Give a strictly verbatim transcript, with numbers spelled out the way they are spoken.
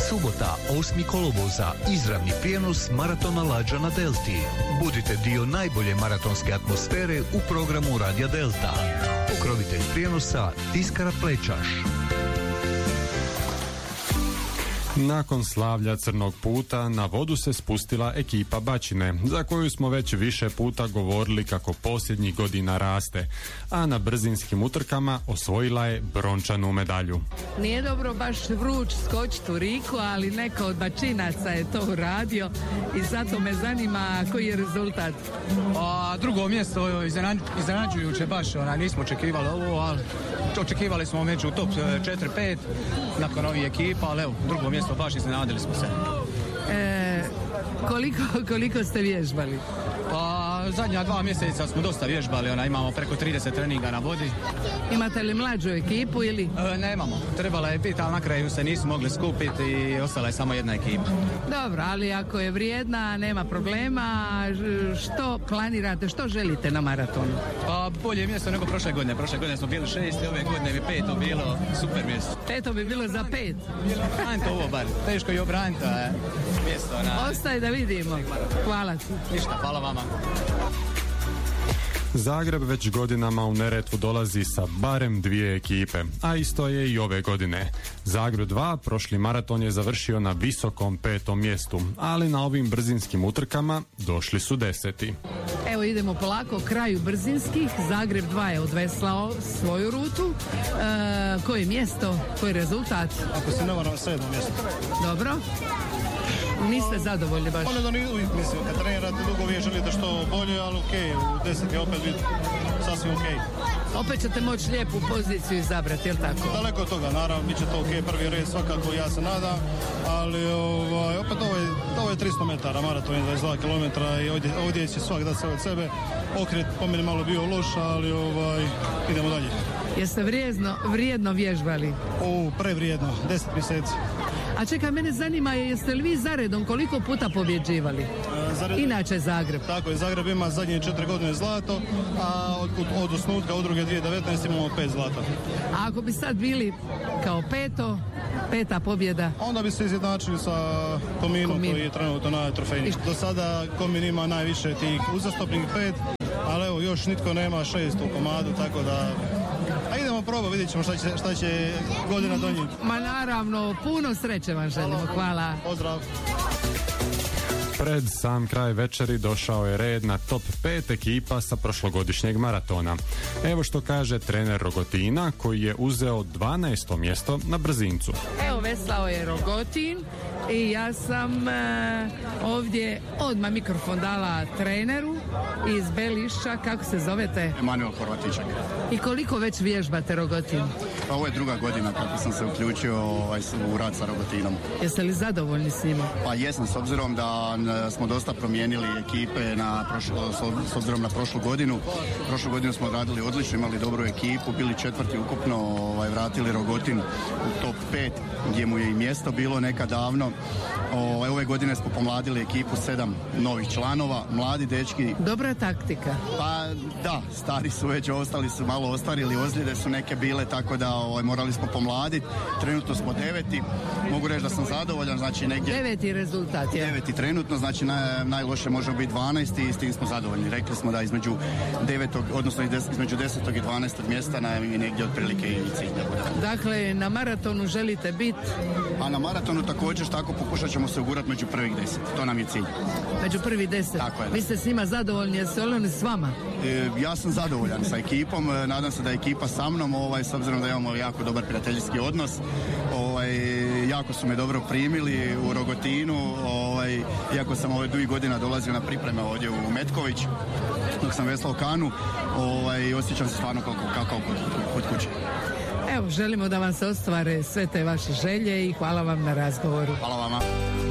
Subota, osmi kolovoza, izravni prijenos maratona Lađa na Delti. Budite dio najbolje maratonske atmosfere u programu Radija Delta. Pokrovitelj prijenosa Tiskara Plečaš. Nakon slavlja Crnog puta na vodu se spustila ekipa Bačine, za koju smo već više puta govorili kako posljednjih godina raste, a na brzinskim utrkama osvojila je brončanu medalju. Nije dobro baš vruć skočiti u Riku, ali neko od Bačinaca je to uradio i zato me zanima koji je rezultat. A, drugo mjesto iznenađujuće baš, ona, nismo očekivali ovo, ali očekivali smo među top četiri pet nakon ovih ekipa, ali evo, drugo mjesto baš iznenadili smo se. E, koliko, koliko ste vježbali? Pa zadnja dva mjeseca smo dosta vježbali, ona, imamo preko trideset treninga na vodi. Imate li mlađu ekipu ili? E, nemamo, trebala je biti, ali na kraju se nisu mogli skupiti i ostala je samo jedna ekipa. Dobro, ali ako je vrijedna, nema problema. Što planirate, što želite na maratonu? Pa bolje mjesto nego prošle godine. Prošle godine smo bili šest, ove godine bi peto bilo super mjesto. Peto bi bilo za pet. Obranite ovo bar, teško je obraniti mjesto. Na... Ostaje da vidimo. Hvala ti. Ništa, hvala vama. Zagreb već godinama u Neretvu dolazi sa barem dvije ekipe, a isto je i ove godine. Zagreb dva prošli maraton je završio na visokom petom mjestu, ali na ovim brzinskim utrkama došli su deseti. Evo idemo polako kraju brzinskih. Zagreb dva je odveslao svoju rutu. E, koje mjesto, koji rezultat? Ako se ne varam, sedmo mjesto. Dobro. Niste zadovoljni baš? Pa ne da ni, mislim, kad trenirate dugo vi želite što bolje, ali okej, okay, u deset je opet biti sasvim okej. Okay. Opet ćete moći lijepu poziciju izabrati, jel tako? Daleko od toga, naravno, bit će to okej, okay, prvi red svakako, ja se nadam, ali ovaj, opet ovo je, ovo je tristo metara, maraton je dvadeset dva kilometra i ovdje, ovdje će svak dati sve od sebe. Okret po meni malo bio loš, ali ovaj, idemo dalje. Jeste vrijedno, vrijedno vježbali? O, prevrijedno, deset mjeseci. A čekaj, mene zanima, jeste li vi zaredom koliko puta pobjeđivali? Zaredom, inače Zagreb. Tako je, Zagreb ima zadnje četiri godine zlato, a od, od osnutka udruge dvije tisuće devetnaeste imamo pet zlata. A ako bi sad bili kao peto, peta pobjeda? Onda bi se izjednačili sa Kominom, Komin. Koji je trenutno najtrofejniji. Do sada Komin ima najviše tih uzastopnih pet, ali evo još nitko nema šest u komadu, tako da... A idemo probati, vidjet ćemo šta će, šta će godina donijeti. Ma naravno, puno sreće vam želimo, hvala. Pozdrav. Pred sam kraj večeri došao je red na top pet ekipa sa prošlogodišnjeg maratona. Evo što kaže trener Rogotina, koji je uzeo dvanaesto mjesto na brzincu. Evo, veslao je Rogotin i ja sam e, ovdje odmah mikrofon dala treneru iz Belišća. Kako se zovete? Emanuel Horvatičak. I koliko već vježbate Rogotin? Pa ovo je druga godina kako sam se uključio ovaj, u rad sa Rogotinom. Jeste li zadovoljni s njima? Pa jesam, s obzirom da smo dosta promijenili ekipe na prošlo, s obzirom na prošlu godinu. Prošlu godinu smo radili odlično, imali dobru ekipu, bili četvrti ukupno, ovaj, vratili Rogotin u top pet, gdje mu je i mjesto bilo nekad davno. Ovaj, ove godine smo pomladili ekipu sedam novih članova, mladi dečki. Dobra taktika. Pa da, stari su već, ostali su malo ostarili, ozljede su neke bile, tako da ovaj, morali smo pomladiti. Trenutno smo deveti, mogu reći da sam zadovoljan, znači negdje... Deveti rezultat, je. Deveti trenutno, znači naj, najloše možemo biti dvanaesti i s tim smo zadovoljni. Rekli smo da između devetog, odnosno između desetog i dvanaestog mjesta na negdje otprilike i cilj da bude. Dakle, na maratonu želite biti? A na maratonu također tako pokušat ćemo se ugurati među prvih deset. To nam je cilj. Među prvih deset? Tako je. Vi ste s njima zadovoljni, jesu li oni s vama? E, ja sam zadovoljan sa ekipom, e, nadam se da je ekipa sa mnom, ovaj, s obzirom da imamo jako dobar prijateljski odnos. Ovaj, jako su me dobro primili u Rogotinu, ovaj, iako sam ove dugi godina dolazio na pripreme ovdje u Metković, dok sam veslao kanu, ovaj, osjećam se stvarno kako, kako kod, kod kuće. Evo, želimo da vam se ostvare sve te vaše želje i hvala vam na razgovoru. Hvala vama.